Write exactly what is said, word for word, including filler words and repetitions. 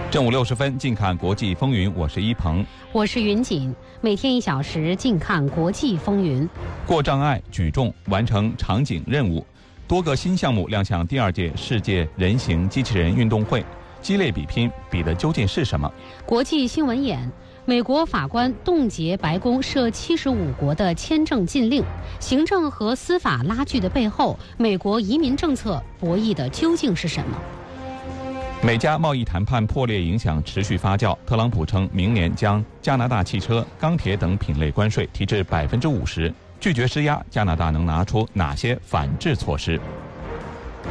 正午六十分，近看国际风云，我是一鹏， 我是云锦。每天一小时，近看国际风云。 过障碍、举重，完成场景任务，多个新项目亮相第二届世界人形机器人运动会。激烈比拼，比的究竟是什么？ 国际新闻眼：美国法官冻结白宫涉七十五国的签证禁令，行政和司法拉锯的背后，美国移民政策博弈的究竟是什么？ 美加贸易谈判破裂影响持续发酵，特朗普称明年将加拿大汽车、钢铁等品类关税提至百分之五十，拒绝施压。加拿大能拿出哪些反制措施？